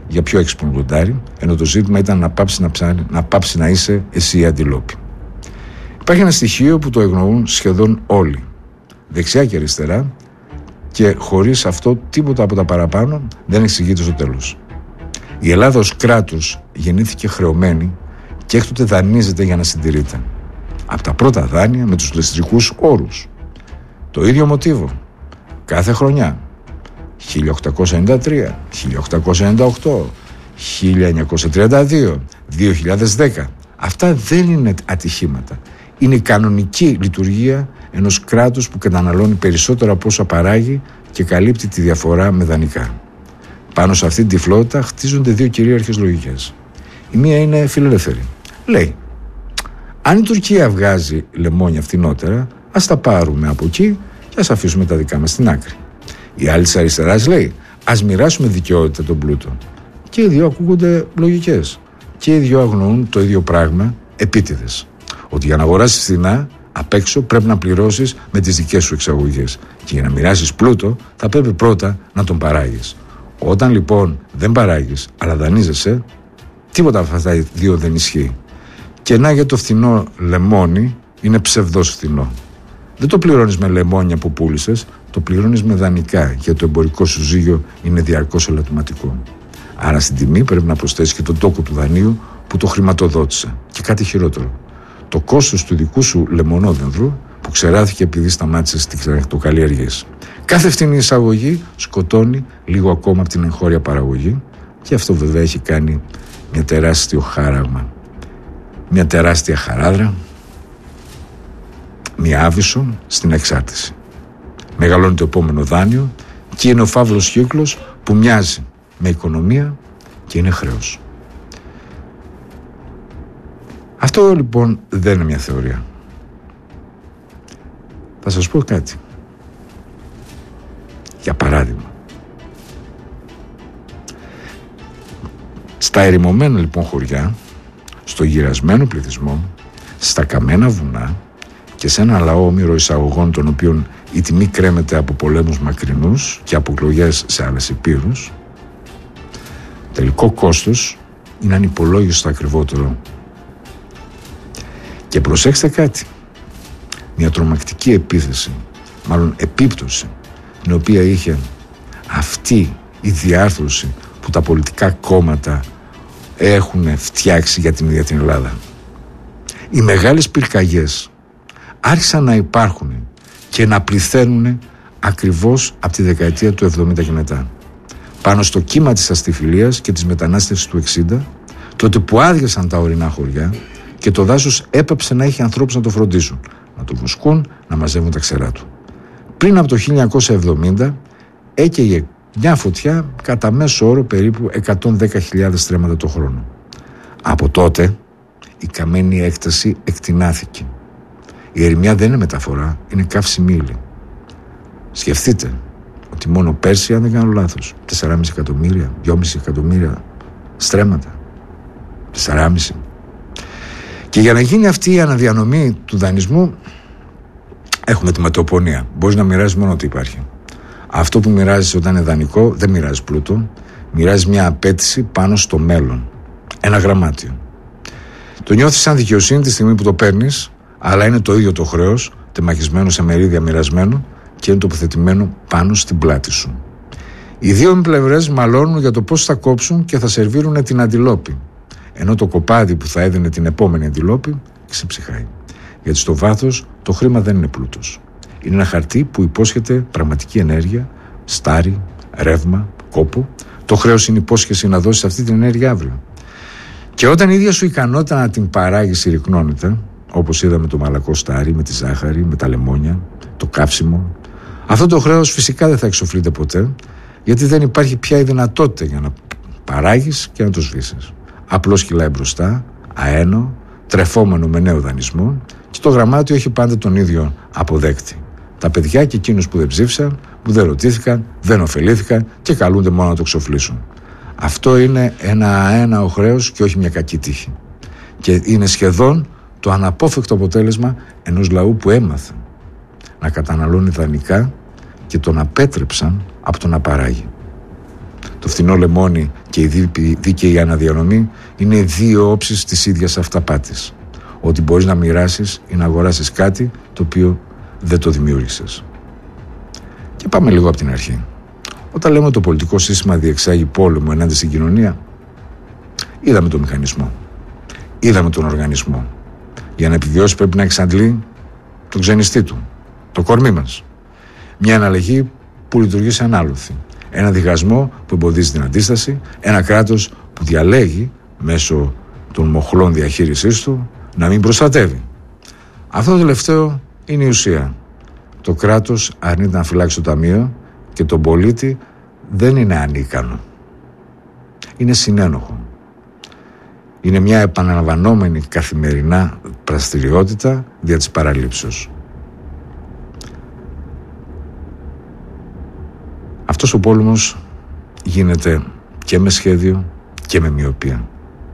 S1: για πιο έξυπνο λοντάρι, ενώ το ζήτημα ήταν να πάψει να, ψάρει, να, πάψει να είσαι εσύ η αντιλόπη. Υπάρχει ένα στοιχείο που το εγνοούν σχεδόν όλοι, δεξιά και αριστερά, και χωρίς αυτό τίποτα από τα παραπάνω δεν εξηγείται στο τέλος. Η Ελλάδα ως κράτος γεννήθηκε χρεωμένη και έκτοτε δανείζεται για να συντηρείται. Από τα πρώτα δάνεια με τους ληστρικούς όρους. Το ίδιο μοτίβο. Κάθε χρονιά. χίλια οκτακόσια ενενήντα τρία, χίλια οκτακόσια ενενήντα οκτώ, χίλια εννιακόσια τριάντα δύο, δύο χιλιάδες δέκα. Αυτά δεν είναι ατυχήματα. Είναι η κανονική λειτουργία ενός κράτους που καταναλώνει περισσότερο από όσα παράγει και καλύπτει τη διαφορά με δανεικά. Πάνω σε αυτή την τυφλότητα χτίζονται δύο κυρίαρχες λογικές. Η μία είναι φιλελεύθερη. Λέει, αν η Τουρκία βγάζει λεμόνια φθηνότερα, ας τα πάρουμε από εκεί και ας αφήσουμε τα δικά μας στην άκρη. Η άλλη της αριστεράς λέει, ας μοιράσουμε δικαιότητα τον πλούτο. Και οι δύο ακούγονται λογικές. Και οι δύο αγνοούν το ίδιο πράγμα επίτηδες. Ότι για να αγοράσεις φθηνά, απ' έξω πρέπει να πληρώσεις με τις δικές σου εξαγωγές. Και για να μοιράσεις πλούτο, θα πρέπει πρώτα να τον παράγεις. Όταν λοιπόν δεν παράγεις, αλλά δανείζεσαι, τίποτα από αυτά τα δύο δεν ισχύει. Και να για το φθηνό λεμόνι είναι ψευδός φθηνό. Δεν το πληρώνεις με λεμόνια που πούλησες, το πληρώνεις με δανεικά, γιατί το εμπορικό σου ζύγιο είναι διαρκώς ελαττωματικό. Άρα στην τιμή πρέπει να προσθέσεις και τον τόκο του δανείου που το χρηματοδότησε. Και κάτι χειρότερο. Το κόστος του δικού σου λεμονόδενδρου που ξεράθηκε επειδή σταμάτησες τις ακτοκαλλιέργειες. Κάθε φθηνή εισαγωγή σκοτώνει λίγο ακόμα από την εγχώρια παραγωγή και αυτό βέβαια έχει κάνει μια τεράστιο χάραγμα, μια τεράστια χαράδρα, μια άβυσσο στην εξάρτηση. Μεγαλώνει το επόμενο δάνειο και είναι ο φαύλος κύκλος που μοιάζει με οικονομία και είναι χρέος. Αυτό λοιπόν δεν είναι μια θεωρία. Θα σας πω κάτι. Για παράδειγμα, στα ερημωμένα λοιπόν χωριά, στο γυρασμένο πληθυσμό, στα καμένα βουνά και σε ένα λαό όμηρο εισαγωγών των οποίων η τιμή κρέμεται από πολέμους μακρινούς και από εκλογές σε άλλες υπήρους, τελικό κόστος είναι ανυπολόγιστο ακριβότερο. Και προσέξτε κάτι, μια τρομακτική επίθεση, μάλλον επίπτωση, την οποία είχε αυτή η διάρθρωση που τα πολιτικά κόμματα έχουν φτιάξει για την ίδια την Ελλάδα. Οι μεγάλες πυρκαγιές άρχισαν να υπάρχουν και να πληθαίνουν ακριβώς από τη δεκαετία του εβδομήντα και μετά. Πάνω στο κύμα της αστιφιλίας και της μετανάστευσης του εξήντα, τότε που άδειασαν τα ορεινά χωριά και το δάσος έπαψε να έχει ανθρώπους να το φροντίσουν, να το βουσκούν, να μαζεύουν τα ξερά του. Πριν από το χίλια εννιακόσια εβδομήντα έκαιγε μια φωτιά κατά μέσο όρο περίπου εκατόν δέκα χιλιάδες στρέμματα το χρόνο. Από τότε η καμένη έκταση εκτινάθηκε. Η ερημιά δεν είναι μεταφορά, είναι καύσιμη ύλη. Σκεφτείτε ότι μόνο πέρσι, αν δεν κάνω λάθος, τέσσερα κόμμα πέντε εκατομμύρια, δυόμισι εκατομμύρια στρέμματα. τέσσερα κόμμα πέντε. Και για να γίνει αυτή η αναδιανομή του δανεισμού έχουμε τη ματαιοπονία. Μπορείς να μοιράζεις μόνο ό,τι υπάρχει. Αυτό που μοιράζεις όταν είναι δανεικό δεν μοιράζεις πλούτο. Μοιράζεις μια απέτηση πάνω στο μέλλον. Ένα γραμμάτιο. Το νιώθεις σαν δικαιοσύνη τη στιγμή που το παίρνεις, αλλά είναι το ίδιο το χρέος, τεμαχισμένο σε μερίδια μοιρασμένο και είναι τοποθετημένο πάνω στην πλάτη σου. Οι δύο πλευρές μαλώνουν για το πώς θα κόψουν και θα σερβίρουν την αντιλόπη. Ενώ το κοπάδι που θα έδινε την επόμενη αντιλόπη ξεψυχάει. Γιατί στο βάθος το χρήμα δεν είναι πλούτος. Είναι ένα χαρτί που υπόσχεται πραγματική ενέργεια, στάρι, ρεύμα, κόπο. Το χρέος είναι υπόσχεση να δώσεις αυτή την ενέργεια αύριο. Και όταν η ίδια σου ικανότητα να την παράγει συρρυκνώνεται, όπως είδαμε το μαλακό στάρι, με τη ζάχαρη, με τα λεμόνια, το καύσιμο, αυτό το χρέος φυσικά δεν θα εξοφλείται ποτέ, γιατί δεν υπάρχει πια η δυνατότητα για να παράγεις και να το σβήσεις. Απλώς κυλάει μπροστά, αένο, τρεφόμενο με νέο δανεισμό, και το γραμμάτιο έχει πάντα τον ίδιο αποδέκτη. Τα παιδιά και εκείνους που δεν ψήφισαν, που δεν ρωτήθηκαν, δεν ωφελήθηκαν και καλούνται μόνο να το εξοφλήσουν. Αυτό είναι ένα αέναο χρέος και όχι μια κακή τύχη. Και είναι σχεδόν το αναπόφευκτο αποτέλεσμα ενός λαού που έμαθε να καταναλώνει δανεικά και τον απέτρεψαν από το να παράγει. Το Το φθηνό λεμόνι και η δίκαιη αναδιανομή είναι δύο όψεις της ίδιας αυταπάτης. Ότι μπορείς να μοιράσεις ή να αγοράσεις κάτι το οποίο δεν το δημιούργησες. Και πάμε λίγο από την αρχή. Όταν λέμε ότι το πολιτικό σύστημα διεξάγει πόλεμο ενάντια στην κοινωνία, είδαμε τον μηχανισμό. Είδαμε τον οργανισμό. Για να επιβιώσει πρέπει να εξαντλεί τον ξενιστή του, το κορμί μας. Μια αναλλαγή που λειτουργεί σαν άλοθη. Ένα διχασμό που εμποδίζει την αντίσταση. Ένα κράτος που διαλέγει μέσω των μοχλών διαχείρισής του να μην προστατεύει. Αυτό το τελευταίο είναι η ουσία. Το κράτος αρνείται να φυλάξει το ταμείο και τον πολίτη δεν είναι ανίκανο. Είναι συνένοχο. Είναι μια επαναλαμβανόμενη καθημερινά δραστηριότητα δια της παραλήψεως. Αυτός ο πόλεμος γίνεται και με σχέδιο και με μοιοπία.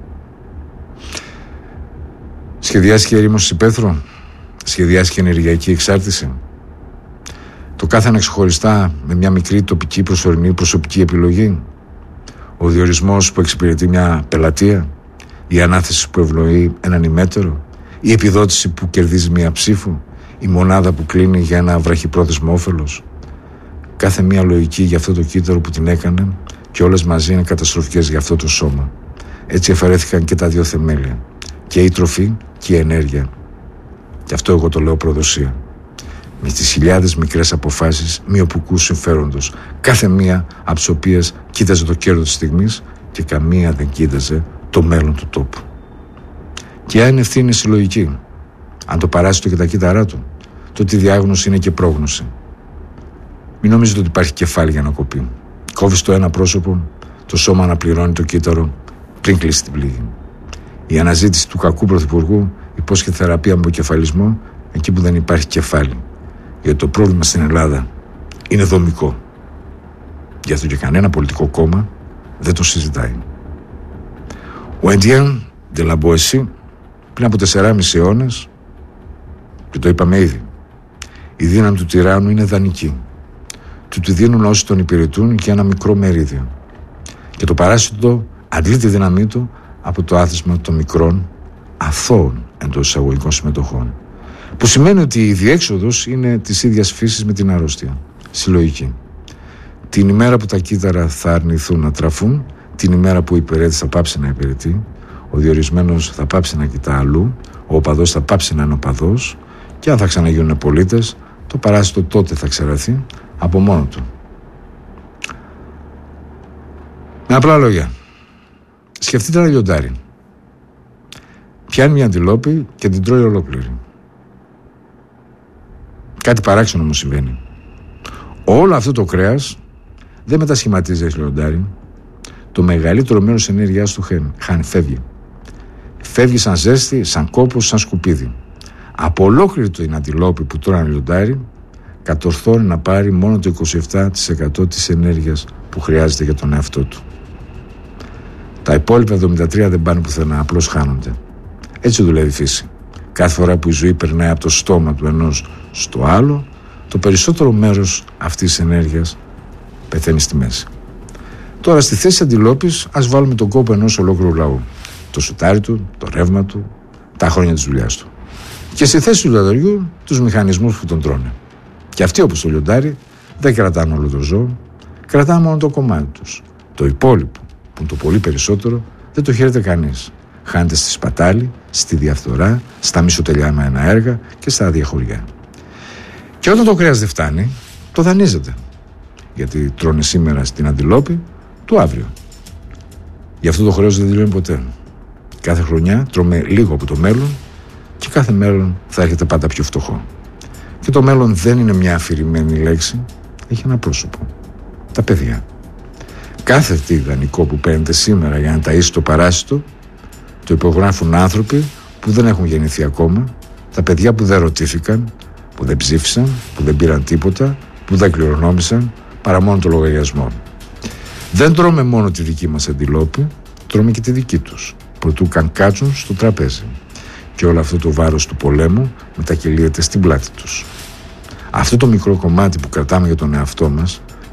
S1: Σχεδιάζει και ερήμωση υπαίθρου, σχεδιάζει και ενεργειακή εξάρτηση. Το κάθε ένα ξεχωριστά με μια μικρή τοπική προσωρινή προσωπική επιλογή. Ο διορισμός που εξυπηρετεί μια πελατεία, η ανάθεση που ευνοεί έναν ημέτερο, η επιδότηση που κερδίζει μια ψήφο, η μονάδα που κλείνει για ένα βραχυπρόθεσμο όφελος. Κάθε μια λογική για αυτό το κύτταρο που την έκανε και όλες μαζί είναι καταστροφικές για αυτό το σώμα. Έτσι αφαιρέθηκαν και τα δύο θεμέλια, και η τροφή και η ενέργεια. Και αυτό εγώ το λέω προδοσία. Με τις χιλιάδες μικρές αποφάσεις μειοπικού συμφέροντος, κάθε μία από τις οποίες κοίταζε το κέρδος της στιγμής και καμία δεν κοίταζε το μέλλον του τόπου. Και αν ευθύνη είναι συλλογική, αν το παράσιτο και τα κύτταρά του, τότε η διάγνωση είναι και πρόγνωση. Μην νομίζετε ότι υπάρχει κεφάλι για να κοπεί. Κόβεις το ένα πρόσωπο, το σώμα αναπληρώνει το κύτταρο πριν κλείσει την πληγή. Η αναζήτηση του κακού πρωθυπουργού υπόσχεται θεραπεία με αποκεφαλισμό εκεί που δεν υπάρχει κεφάλι. Γιατί το πρόβλημα στην Ελλάδα είναι δομικό. Γι' αυτό και κανένα πολιτικό κόμμα δεν το συζητάει. Ο Εντιέν Ντελαμποεσί πριν από τεσσεράμισι αιώνες, και το είπαμε ήδη, η δύναμη του τυράννου είναι δανεική. Του τη δίνουν όσοι τον υπηρετούν και ένα μικρό μερίδιο. Και το παράσιτο αντλεί τη δύναμή του από το άθροισμα των μικρών αθώων εντός εισαγωγικών συμμετοχών. Που σημαίνει ότι η διέξοδος είναι της ίδιας φύσης με την αρρώστια. Συλλογική. Την ημέρα που τα κύτταρα θα αρνηθούν να τραφούν, την ημέρα που ο υπηρέτης θα πάψει να υπηρετεί, ο διορισμένος θα πάψει να κοιτά αλλού, ο οπαδός θα πάψει να είναι οπαδός, και αν θα ξαναγίνουν πολίτες, το παράσιτο τότε θα ξεραθεί από μόνο του. Με απλά λόγια, σκεφτείτε ένα λιοντάρι. Πιάνει μια αντιλόπη και την τρώει ολόκληρη. Κάτι παράξενο όμως συμβαίνει. Όλο αυτό το κρέας δεν μετασχηματίζει λιοντάρι. Το μεγαλύτερο μέρος της ενέργειάς του χάνει, φεύγει. Φεύγει σαν ζέστη, σαν κόπος, σαν σκουπίδι. Από ολόκληρη την αντιλόπη που τρώει ένα λιοντάρι, κατορθώνει να πάρει μόνο το είκοσι επτά τοις εκατό της ενέργειας που χρειάζεται για τον εαυτό του. Τα υπόλοιπα εβδομήντα τρία τοις εκατό δεν πάνε πουθενά, απλώς χάνονται. Έτσι δουλεύει η φύση. Κάθε φορά που η ζωή περνάει από το στόμα του ενός στο άλλο, το περισσότερο μέρος αυτής της ενέργειας πεθαίνει στη μέση. Τώρα, στη θέση αντιλόπης, ας βάλουμε τον κόπο ενός ολόκληρου λαού. Το σουτάρι του, το ρεύμα του, τα χρόνια της δουλειάς του. Και στη θέση του λιονταριού, τους μηχανισμούς που τον τρώνε. Και αυτοί, όπως το λιοντάρι, δεν κρατάνε όλο το ζώο, κρατάνε μόνο το κομμάτι τους. Το υπόλοιπο, που είναι το πολύ περισσότερο, δεν το χαίρεται κανείς. Χάνεται στη σπατάλη, στη διαφθορά, στα μισοτελειωμένα έργα και στα άδεια χωριά. Και όταν το κρέας δεν φτάνει, το δανείζεται. Γιατί τρώνε σήμερα στην αντιλόπη του αύριο. Γι' αυτό το χρέος δεν δηλώνει ποτέ. Κάθε χρονιά τρώμε λίγο από το μέλλον και κάθε μέλλον θα έρχεται πάντα πιο φτωχό. Και το μέλλον δεν είναι μια αφηρημένη λέξη, έχει ένα πρόσωπο. Τα παιδιά. Κάθε τι ιδανικό που παίρνετε σήμερα για να ταΐσει το παράσιτο, το υπογράφουν άνθρωποι που δεν έχουν γεννηθεί ακόμα, τα παιδιά που δεν ρωτήθηκαν, που δεν ψήφισαν, που δεν πήραν τίποτα, που δεν κληρονόμησαν, παρά μόνο το λογαριασμό. Δεν τρώμε μόνο τη δική μας αντιλόπη, τρώμε και τη δική τους, προτού καν κάτσουν στο τραπέζι. Και όλο αυτό το βάρος του πολέμου μετακυλίεται στην πλάτη τους. Αυτό το μικρό κομμάτι που κρατάμε για τον εαυτό μας, η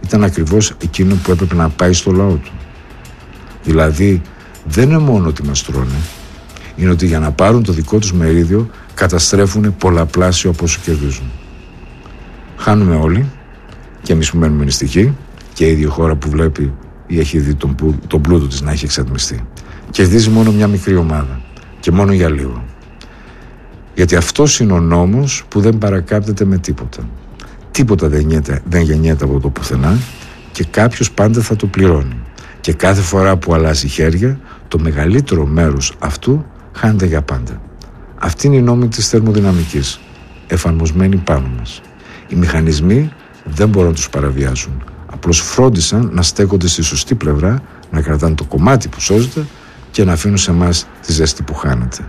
S1: ήταν ακριβώς εκείνο που έπρεπε να πάει στο λαό του. Δηλαδή δεν είναι μόνο ότι μας τρώνε, είναι ότι για να πάρουν το δικό τους μερίδιο καταστρέφουν πολλαπλάσιο από όσο κερδίζουν. Χάνουμε όλοι, και εμείς που μένουμε νηστικοί, και η ίδια χώρα που βλέπει ή έχει δει τον, τον πλούτο της να έχει εξατμιστεί. Κερδίζει μόνο μια μικρή ομάδα και μόνο για λίγο. Γιατί αυτός είναι ο νόμος που δεν παρακάπτεται με τίποτα. Τίποτα δεν γεννιέται, δεν γεννιέται από το πουθενά και κάποιος πάντα θα το πληρώνει. Και κάθε φορά που αλλάζει χέρια, το μεγαλύτερο μέρος αυτού χάνεται για πάντα. Αυτή είναι η νόμη της θερμοδυναμικής, εφαρμοσμένη πάνω μας. Οι μηχανισμοί δεν μπορούν να τους παραβιάζουν. Απλώς φρόντισαν να στέκονται στη σωστή πλευρά, να κρατάνε το κομμάτι που σώζεται και να αφήνουν σε εμάς τη ζέστη που χάνεται.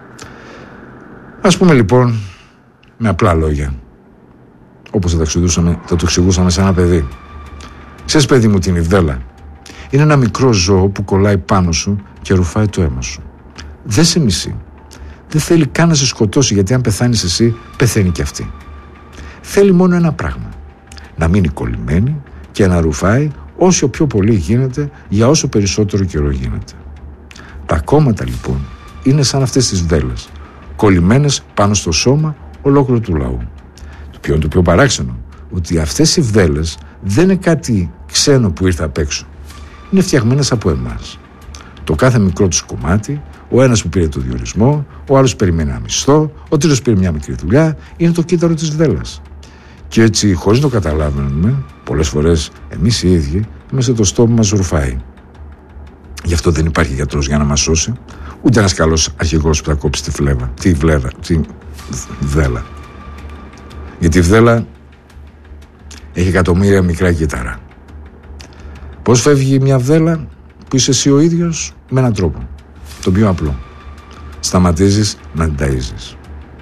S1: Ας πούμε λοιπόν, με απλά λόγια, όπως θα το εξηγούσαμε, θα το εξηγούσαμε σε ένα παιδί. Ξέρεις, παιδί μου, την ιβδέλα είναι ένα μικρό ζώο που κολλάει πάνω σου και ρουφάει το αίμα σου. Δεν σε μισεί. Δεν θέλει καν να σε σκοτώσει, γιατί αν πεθάνεις εσύ, πεθαίνει και αυτή. Θέλει μόνο ένα πράγμα: να μείνει κολλημένη και να ρουφάει όσο πιο πολύ γίνεται για όσο περισσότερο καιρό γίνεται. Τα κόμματα λοιπόν είναι σαν αυτές τις βδέλες, κολλημένες πάνω στο σώμα ολόκληρου του λαού. Το πιο είναι το πιο παράξενο, ότι αυτές οι βδέλες δεν είναι κάτι ξένο που ήρθε απ' έξω. Είναι φτιαγμένες από εμάς. Το κάθε μικρό τους κομμάτι, ο ένας που πήρε το διορισμό, ο άλλος περιμένει ένα μισθό, ο τρίτος πήρε μια μικρή δουλειά, είναι το κύτταρο της βδέλας. Και έτσι, χωρίς να το καταλάβαινουμε, πολλές φορές εμείς οι ίδιοι, μέσα το στόμα μας ρουφάει. Γι' αυτό δεν υπάρχει γιατρός για να μας σώσει, ούτε ένας καλός αρχηγός που θα κόψει τη φλέβα, τη βλέβα, τη βδέλα. Γιατί η βδέλα έχει εκατομμύρια μικρά κύτταρα. Πώς φεύγει μια βδέλα που είσαι εσύ ο ίδιος? Με έναν τρόπο, τον πιο απλό. Σταματίζεις να την ταΐζεις.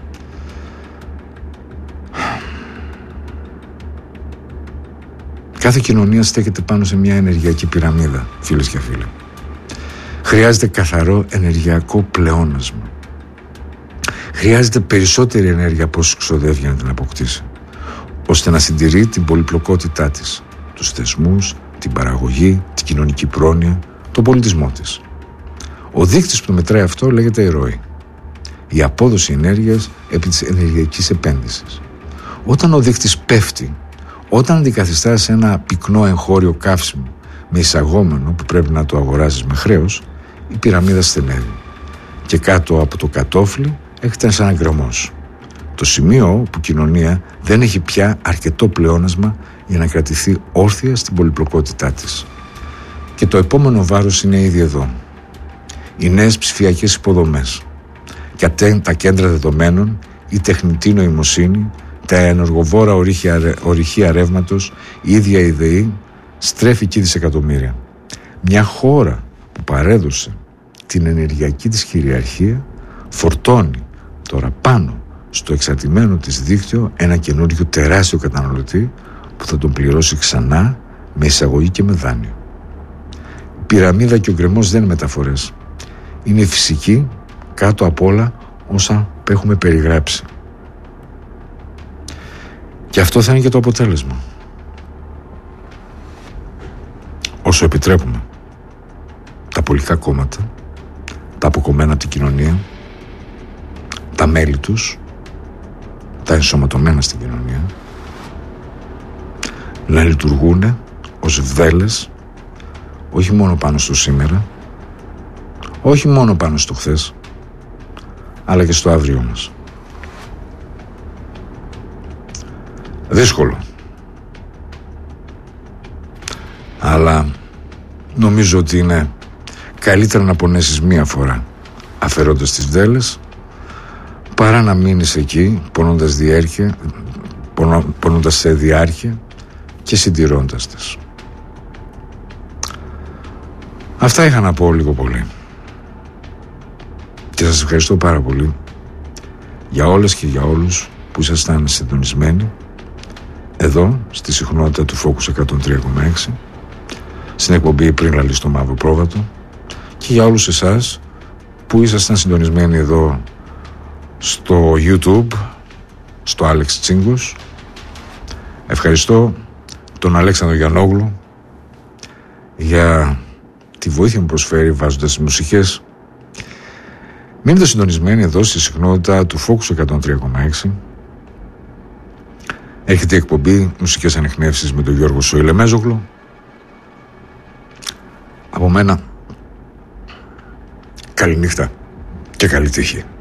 S1: Κάθε κοινωνία στέκεται πάνω σε μια ενεργειακή πυραμίδα, φίλες και φίλοι. Χρειάζεται καθαρό ενεργειακό πλεόνασμα. Χρειάζεται περισσότερη ενέργεια από όσους ξοδεύει για να την αποκτήσει, ώστε να συντηρεί την πολυπλοκότητά της, τους θεσμούς, την παραγωγή, την κοινωνική πρόνοια, τον πολιτισμό της. Ο δείκτης που το μετράει αυτό λέγεται η ροή. Η απόδοση ενέργειας επί της ενεργειακής επένδυσης. Όταν ο δείκτης πέφτει, όταν αντικαθιστά σε ένα πυκνό εγχώριο καύσιμο με εισαγόμενο που πρέπει να το αγοράσεις με χρέος, η πυραμίδα στενεύει. Και κάτω από το κατόφλι έχετε σαν γκρεμός. Το σημείο που η κοινωνία δεν έχει πια αρκετό πλεόνασμα για να κρατηθεί όρθια στην πολυπλοκότητά της. Και το επόμενο βάρος είναι ήδη εδώ. Οι νέες ψηφιακές υποδομές και τα κέντρα δεδομένων, η τεχνητή νοημοσύνη, τα ενεργοβόρα ορυχεία, ορυχεία ρεύματος, η ίδια η ΔΕΗ στρέφει εκεί δισεκατομμύρια. Μια χώρα που παρέδωσε την ενεργειακή της κυριαρχία φορτώνει τώρα πάνω στο εξαρτημένο της δίκτυο ένα καινούριο τεράστιο καταναλωτή που θα τον πληρώσει ξανά με εισαγωγή και με δάνειο. Η πυραμίδα και ο γκρεμός δεν είναι μεταφορές. Είναι φυσική, κάτω απ' όλα όσα έχουμε περιγράψει. Και αυτό θα είναι και το αποτέλεσμα. Όσο επιτρέπουμε τα πολιτικά κόμματα, τα αποκομμένα από την κοινωνία, τα μέλη τους, τα ενσωματωμένα στην κοινωνία, να λειτουργούν ως βδέλες, όχι μόνο πάνω στο σήμερα, όχι μόνο πάνω στο χθες, αλλά και στο αύριο μας. Δύσκολο. Αλλά νομίζω ότι είναι καλύτερα να πονέσεις μία φορά αφαιρώντας τις βδέλες, παρά να μείνεις εκεί πονώντας διάρκεια, πονώντας σε διάρκεια και συντηρώντας τις. Αυτά είχα να πω λίγο πολύ. Και σας ευχαριστώ πάρα πολύ για όλες και για όλους που ήσασταν συντονισμένοι εδώ στη συχνότητα του Focus εκατόν τρία κόμμα έξι, στην εκπομπή Πριν Λαλείς το Μαύρο Πρόβατο, και για όλους εσάς που ήσασταν συντονισμένοι εδώ στο YouTube, στο Άλεξ Τσίγκος. Ευχαριστώ τον Αλέξανδρο Γιαννόγλου για τη βοήθεια που προσφέρει βάζοντας τις μουσικές. Μείνετε συντονισμένοι εδώ στη συχνότητα του Focus εκατόν τρία κόμμα έξι. Έρχεται η εκπομπή Μουσικές Ανιχνεύσεις με τον Γιώργο Σοηλεμέζογλου. Από μένα, καληνύχτα και καλή τύχη.